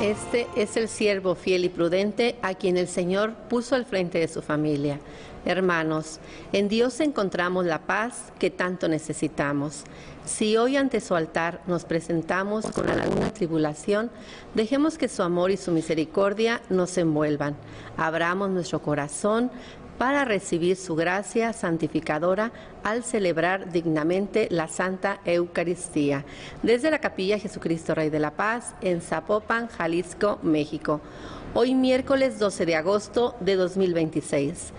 Este es el siervo fiel y prudente a quien el Señor puso al frente de su familia. Hermanos, en Dios encontramos la paz que tanto necesitamos. Si hoy ante su altar nos presentamos con alguna tribulación, dejemos que su amor y su misericordia nos envuelvan. Abramos nuestro corazón para recibir su gracia santificadora al celebrar dignamente la Santa Eucaristía. Desde la Capilla Jesucristo Rey de la Paz, en Zapopan, Jalisco, México. Hoy miércoles 12 de agosto de 2026.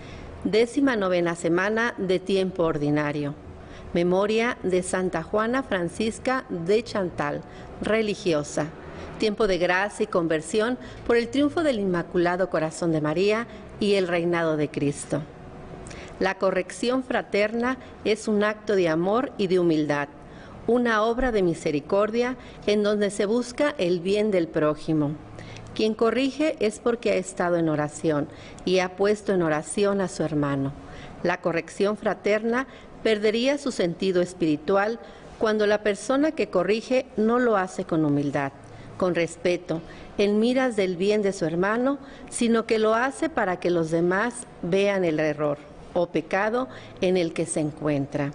19ª semana de tiempo ordinario. Memoria de Santa Juana Francisca de Chantal, religiosa. Tiempo de gracia y conversión por el triunfo del Inmaculado Corazón de María y el reinado de Cristo. La corrección fraterna es un acto de amor y de humildad, una obra de misericordia en donde se busca el bien del prójimo. Quien corrige es porque ha estado en oración y ha puesto en oración a su hermano. La corrección fraterna perdería su sentido espiritual cuando la persona que corrige no lo hace con humildad, con respeto, en miras del bien de su hermano, sino que lo hace para que los demás vean el error o pecado en el que se encuentra.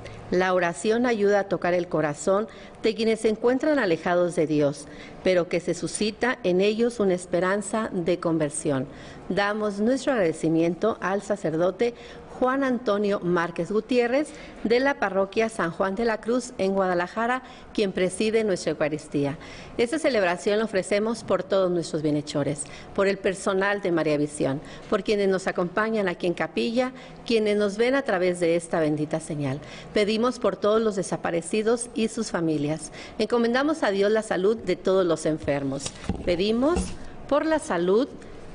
La oración ayuda a tocar el corazón de quienes se encuentran alejados de Dios, pero que se suscita en ellos una esperanza de conversión. Damos nuestro agradecimiento al sacerdote Juan Antonio Márquez Gutiérrez, de la parroquia San Juan de la Cruz en Guadalajara, quien preside nuestra Eucaristía. Esta celebración la ofrecemos por todos nuestros bienhechores, por el personal de María Visión, por quienes nos acompañan aquí en capilla, quienes nos ven a través de esta bendita señal. Pedimos por todos los desaparecidos y sus familias. Encomendamos a Dios la salud de todos los enfermos. Pedimos por la salud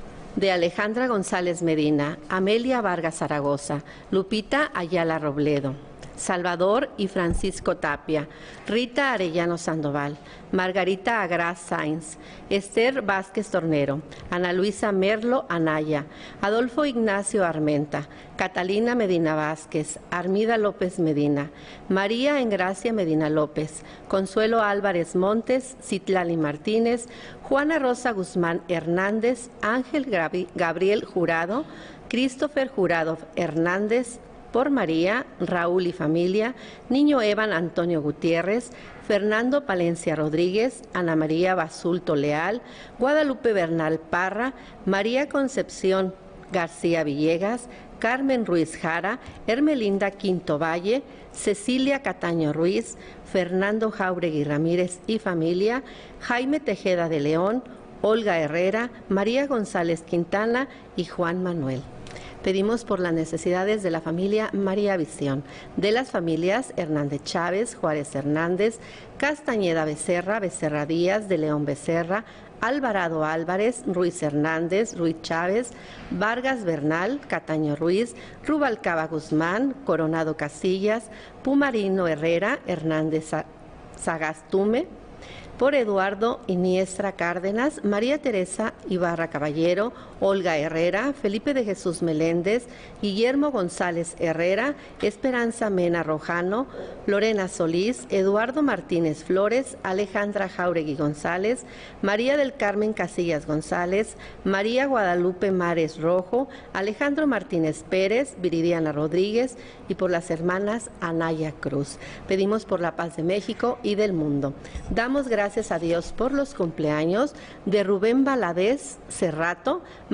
de Alejandra González Medina, Amelia Vargas Zaragoza, Lupita Ayala Robledo, Salvador y Francisco Tapia, Rita Arellano Sandoval, Margarita Agraz Sainz, Esther Vázquez Tornero, Ana Luisa Merlo Anaya, Adolfo Ignacio Armenta, Catalina Medina Vázquez, Armida López Medina, María Engracia Medina López, Consuelo Álvarez Montes, Citlali Martínez, Juana Rosa Guzmán Hernández, Ángel Gabriel Jurado, Christopher Jurado Hernández, por María, Raúl y familia, Niño Evan Antonio Gutiérrez, Fernando Palencia Rodríguez, Ana María Basulto Leal, Guadalupe Bernal Parra, María Concepción García Villegas, Carmen Ruiz Jara, Hermelinda Quinto Valle, Cecilia Cataño Ruiz, Fernando Jauregui Ramírez y familia, Jaime Tejeda de León, Olga Herrera, María González Quintana y Juan Manuel. Pedimos por las necesidades de la familia María Visión, de las familias Hernández Chávez, Juárez Hernández, Castañeda Becerra, Becerra Díaz, de León Becerra, Alvarado Álvarez, Ruiz Hernández, Ruiz Chávez, Vargas Bernal, Cataño Ruiz, Rubalcaba Guzmán, Coronado Casillas, Pumarino Herrera, Hernández Sagastume, por Eduardo Iniestra Cárdenas, María Teresa Ibarra Caballero, Olga Herrera, Felipe de Jesús Meléndez, Guillermo González Herrera, Esperanza Mena Rojano, Lorena Solís, Eduardo Martínez Flores, Alejandra Jauregui González, María del Carmen Casillas González, María Guadalupe Mares Rojo, Alejandro Martínez Pérez, Viridiana Rodríguez y por las hermanas Anaya Cruz. Pedimos por la paz de México y del mundo. Damos gracias a Dios por los cumpleaños de Rubén Valadez Cerrato,